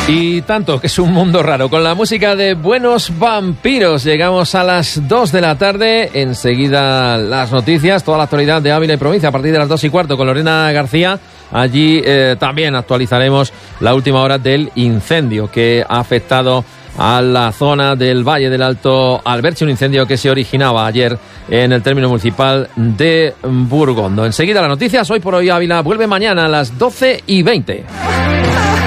Y tanto, que es un mundo raro. Con la música de Buenos Vampiros llegamos a las 2 de la tarde. Enseguida las noticias, toda la actualidad de Ávila y provincia a partir de las 2:15 con Lorena García. Allí también actualizaremos la última hora del incendio que ha afectado a la zona del Valle del Alto Alberche, un incendio que se originaba ayer en el término municipal de Burgondo. Enseguida las noticias. Hoy por hoy Ávila vuelve mañana a las 12:20.